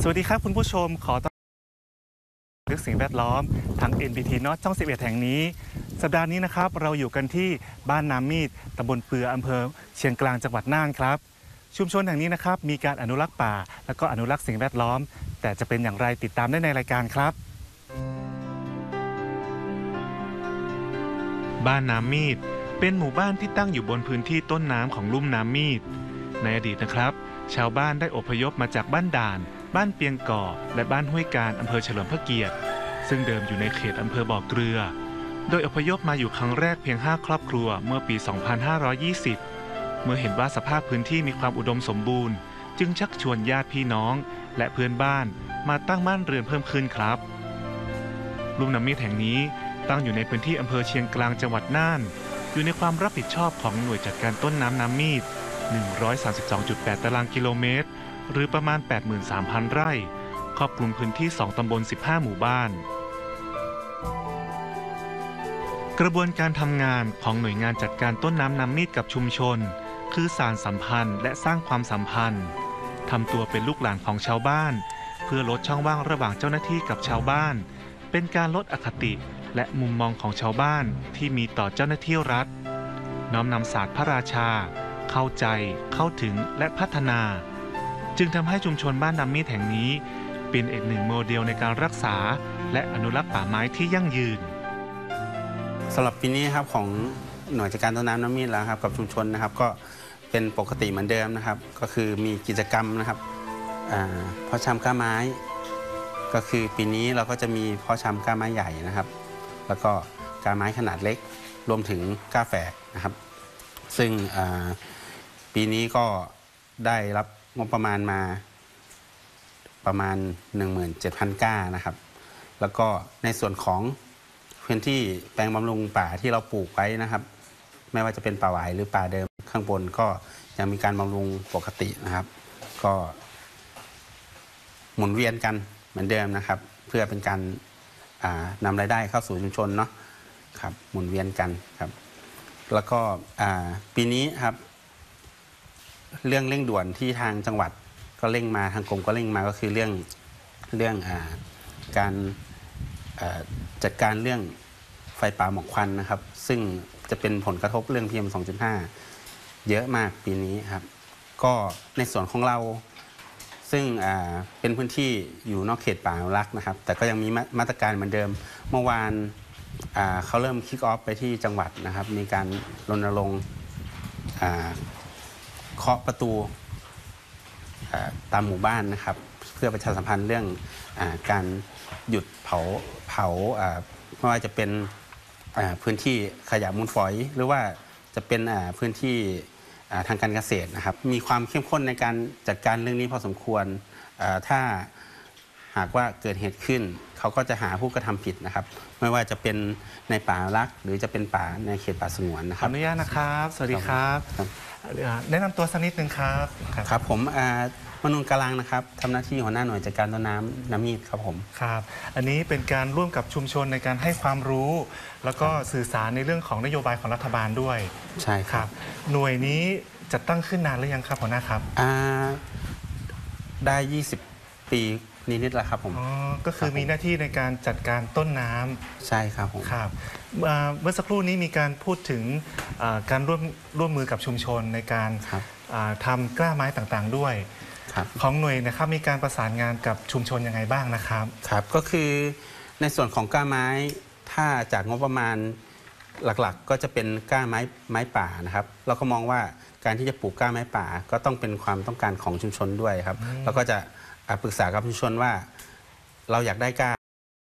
สวัสดีครับคุณผู้ชมขอต้อนรับเรื่องสิ่งแวดล้อมทาง NBT นอตช่อง11แห่งนี้สัปดาห์นี้นะครับเราอยู่กันที่บ้านน้ำมีดตำบลเปืออำเภอเชียงกลางจังหวัดน่านครับชุมชนแห่งนี้นะครับมีการอนุรักษ์ป่าและก็อนุรักษ์สิ่งแวดล้อมแต่จะเป็นอย่างไรติดตามได้ในรายการครับบ้านน้ำมีดเป็นหมู่บ้านที่ตั้งอยู่บนพื้นที่ต้นน้ำของลุ่มน้ำมีดในอดีตนะครับชาวบ้านได้อพยพมาจากบ้านด่านบ้านเปียงก่อและบ้านห้วยการอำเภอเฉลิมพระเกียรติซึ่งเดิมอยู่ในเขตอำเภอบ่อเกลือโดยอพยพมาอยู่ครั้งแรกเพียง5ครอบครัวเมื่อปี 2520 เมื่อเห็นว่าสภาพพื้นที่มีความอุดมสมบูรณ์จึงชักชวนญาติพี่น้องและเพื่อนบ้านมาตั้งบ้านเรือนเพิ่มขึ้นครับลุ่มน้ำมีดแห่งนี้ตั้งอยู่ในพื้นที่อำเภอเชียงกลางจังหวัดน่านอยู่ในความรับผิดชอบของหน่วยจัดการต้นน้ำน้ำมีด 132.8 ตารางกิโลเมตรหรือประมาณ 83,000 ไร่ครอบคลุมพื้นที่2ตำบล15หมู่บ้านกระบวนการทำงานของหน่วยงานจัดการต้นน้ำน้ำมีดกับชุมชนคือสานสัมพันธ์และสร้างความสัมพันธ์ทำตัวเป็นลูกหลานของชาวบ้านเพื่อลดช่องว่างระหว่างเจ้าหน้าที่กับชาวบ้านเป็นการลดอคติและมุมมองของชาวบ้านที่มีต่อเจ้าหน้าที่รัฐน้อมนำศาสตร์พระราชาเข้าใจเข้าถึงและพัฒนาจึงทำให้ชุมชนบ้านน้ำมีดแห่งนี้เป็นอีกหนึ่งโมเดลในการรักษาและอนุรักษ์ป่าไม้ที่ยั่งยืนสำหรับปีนี้ครับของหน่วยจัดการต้นน้ำน้ำมีดแล้วครับกับชุมชนนะครับก็เป็นปกติเหมือนเดิมนะครับก็คือมีกิจกรรมนะครับเพาะชำกล้าไม้ก็คือปีนี้เราก็จะมีเพาะชำกล้าไม้ใหญ่นะครับแล้วก็กล้าไม้ขนาดเล็กรวมถึงกล้าแฝกนะครับซึ่งปีนี้ก็ได้รับงบประมาณมาประมาณ 17,000 กล้านะครับแล้วก็ในส่วนของพื้นที่แปลงบำรุงป่าที่เราปลูกไว้นะครับไม่ว่าจะเป็นป่าหวายหรือป่าเดิมข้างบนก็ยังมีการบำรุงปกตินะครับก็หมุนเวียนกันเหมือนเดิมนะครับเพื่อเป็นการนำรายได้เข้าสู่ชุมชนเนาะครับหมุนเวียนกันครับแล้วก็ปีนี้ครับเรื่องเร่งด่วนที่ทางจังหวัดก็เร่งมาทางกรมก็เร่งมาก็คือเรื่องการจัดการเรื่องไฟป่าหมอกควันนะครับซึ่งจะเป็นผลกระทบเรื่อง PM 2.5 เยอะมากปีนี้ครับก็ในส่วนของเราซึ่งเป็นพื้นที่อยู่นอกเขตป่าอนุรักษ์นะครับแต่ก็ยังมีมาตรการเหมือนเดิมเมื่อวานเขาเริ่มคิกออฟไปที่จังหวัดนะครับมีการรณรงค์เคาะประตูตามหมู่บ้านนะครับเพื่อประชาสัมพันธ์เรื่องการหยุดเผาไม่ว่าจะเป็นพื้นที่ขยะมูลฝอยหรือว่าจะเป็นพื้นที่ทางการเกษตรนะครับมีความเข้มข้นในการจัดการเรื่องนี้พอสมควรถ้าหากว่าเกิดเหตุขึ้นเขาก็จะหาผู้กระทำผิดนะครับไม่ว่าจะเป็นในป่าอนุรักษ์หรือจะเป็นป่าในเขตป่าสงวนนะครับขออนุญาตนะครับสวัสดีครับแนะนำตัวสักนิดนึงครับครับผมมนูนกาลังนะครับทำหน้าที่หัวหน้าหน่วยจัดการต้นน้ำน้ำมีดครับผมครับอันนี้เป็นการร่วมกับชุมชนในการให้ความรู้แล้วก็สื่อสารในเรื่องของนโยบายของรัฐบาลด้วยใช่ครับหน่วยนี้จัดตั้งขึ้นนานหรือยังครับหัวหน้าครับได้20 ปีนิดๆแล้วครับผมก็คือมีหน้าที่ในการจัดการต้นน้ำใช่ครับผมครับเมื่อสักครู่นี้มีการพูดถึงการร่วมมือกับชุมชนในการทำกล้าไม้ต่างๆด้วยของหน่วยนะครับมีการประสานงานกับชุมชนยังไงบ้างนะครับครับก็คือในส่วนของกล้าไม้ถ้าจากงบประมาณหลักๆก็จะเป็นกล้าไม้ป่านะครับเราก็มองว่าการที่จะปลูกกล้าไม้ป่าก็ต้องเป็นความต้องการของชุมชนด้วยครับแล้วก็จะปรึกษากับชุมชนว่าเราอยากได้กล้า